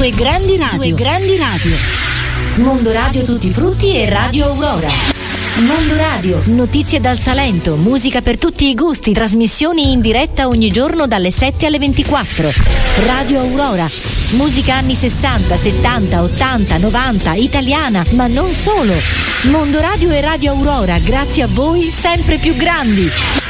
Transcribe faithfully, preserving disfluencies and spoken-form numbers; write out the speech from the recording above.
Due grandi radio. Due grandi radio. Mondo Radio Tutti i Frutti e Radio Aurora. Mondo Radio. Notizie dal Salento, musica per tutti i gusti, trasmissioni in diretta ogni giorno dalle sette alle ventiquattro. Radio Aurora. Musica anni sessanta, settanta, ottanta, novanta, italiana, ma non solo. Mondo Radio e Radio Aurora, grazie a voi, sempre più grandi.